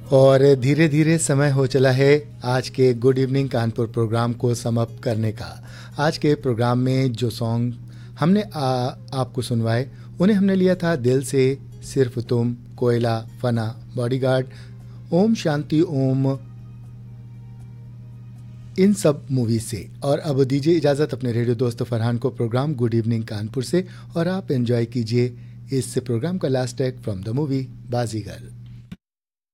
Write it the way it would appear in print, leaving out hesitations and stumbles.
और धीरे धीरे समय हो चला है आज के गुड इवनिंग कानपुर प्रोग्राम को समाप्त करने का। आज के प्रोग्राम में जो सॉन्ग हमने आपको सुनवाए उन्हें हमने लिया था दिल से, सिर्फ तुम, कोयला, फना, बॉडीगार्ड, ओम शांति ओम, इन सब मूवीज से। और अब दीजिए इजाज़त अपने रेडियो दोस्त फरहान को प्रोग्राम गुड इवनिंग कानपुर से, और आप एंजॉय कीजिए इस प्रोग्राम का last track from the movie Baazigar.